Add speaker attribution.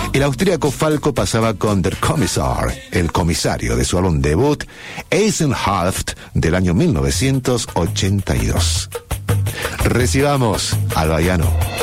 Speaker 1: El austríaco Falco pasaba con Der Kommissar, el comisario, de su álbum debut Eisenhaft del año 1982. Recibamos al baiano.